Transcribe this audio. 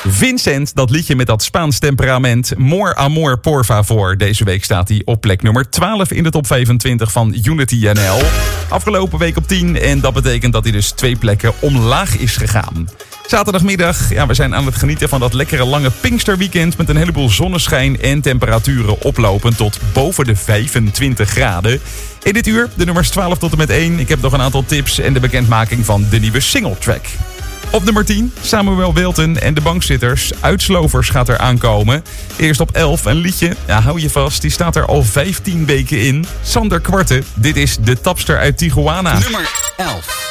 Vincent, dat liedje met dat Spaans temperament. More Amor Por Favor. Deze week staat hij op plek nummer 12 in de top 25 van Unity NL. Afgelopen week op 10 en dat betekent dat hij dus 2 plekken omlaag is gegaan. Zaterdagmiddag, we zijn aan het genieten van dat lekkere lange Pinksterweekend met een heleboel zonneschijn en temperaturen oplopend tot boven de 25 graden. In dit uur de nummers 12 tot en met 1. Ik heb nog een aantal tips en de bekendmaking van de nieuwe singletrack. Op nummer 10, Samuel Wilton en de Bankzitters. Uitslovers gaat er aankomen. Eerst op 11 een liedje, hou je vast, die staat er al 15 weken in. Sander Kwarte, dit is De Tapster uit Tijuana. Nummer 11.